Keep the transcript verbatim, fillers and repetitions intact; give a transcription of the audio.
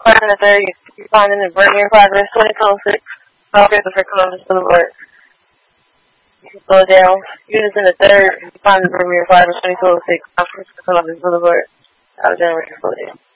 Crossing the third, you're finding the Vermeer Progress twenty-two oh six, South Christopher Columbus Boulevard. You can slow down. Units in the third, you find the Vermeer Progress twenty-two oh six, South Christopher Columbus Boulevard. Alexander, slow down.